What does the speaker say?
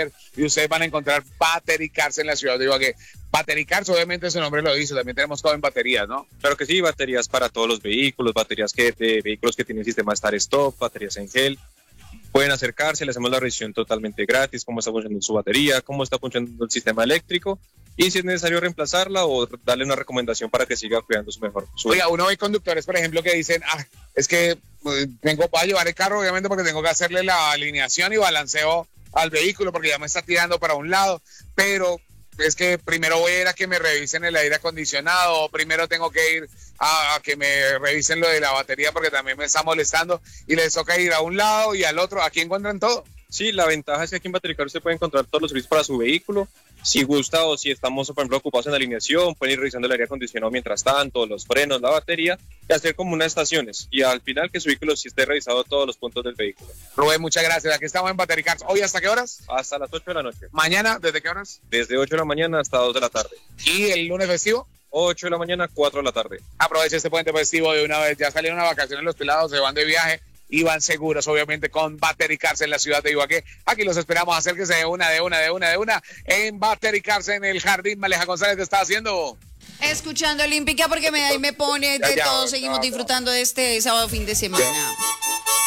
Center y ustedes van a encontrar Battery Cars en la ciudad de Ibagué. Battery Cars, obviamente su nombre lo dice, también tenemos todo en baterías, ¿no? Claro que sí, baterías para todos los vehículos, baterías de vehículos que tienen sistema Start-Stop, baterías en gel. Pueden acercarse, le hacemos la revisión totalmente gratis, cómo está funcionando su batería, cómo está funcionando el sistema eléctrico y si es necesario reemplazarla o darle una recomendación para que siga cuidando su mejor. Oiga, uno ve conductores, por ejemplo, que dicen, es que voy a llevar el carro, obviamente, porque tengo que hacerle la alineación y balanceo al vehículo porque ya me está tirando para un lado, pero es que primero voy a ir a que me revisen el aire acondicionado, primero tengo que ir a que me revisen lo de la batería porque también me está molestando y les toca ir a un lado y al otro. Aquí encuentran todo. Sí, la ventaja es que aquí en Battery Car usted puede encontrar todos los servicios para su vehículo. Si gusta o si estamos, por ejemplo, ocupados en la alineación, pueden ir revisando el aire acondicionado mientras tanto, los frenos, la batería, y hacer como unas estaciones. Y al final que su vehículo sí esté revisado todos los puntos del vehículo. Rubén, muchas gracias. Aquí estamos en Battery Cars. ¿Hoy hasta qué horas? Hasta las 8 de la noche. ¿Mañana? ¿Desde qué horas? Desde 8 de la mañana hasta 2 de la tarde. ¿Y el lunes festivo? 8 de la mañana, 4 de la tarde. Aproveche este puente festivo de una vez. Ya salieron a vacaciones los pelados, se van de viaje y van seguros, obviamente, con Battery Cars en la ciudad de Ibagué. Aquí los esperamos. Acérquense de una en Battery Cars en el Jardín. Maleja González, ¿qué está haciendo? Escuchando Olímpica porque ahí me pone de todo. Seguimos disfrutando de este sábado fin de semana.